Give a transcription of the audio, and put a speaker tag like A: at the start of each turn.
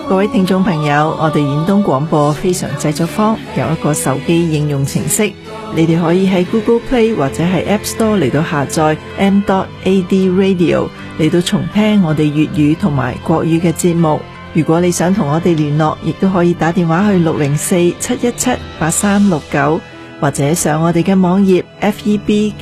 A: 各位聽眾朋友，我哋遠東廣播非常製作坊有一個手機應用程式，你哋可以喺 Google Play 或者係 App Store 嚟到下載 m.ad radio 嚟到重聽我哋粵語同埋國語嘅節目。如果你想同我哋聯絡，亦都可以打電話去604-717-8369，或者上我哋嘅網頁 FEB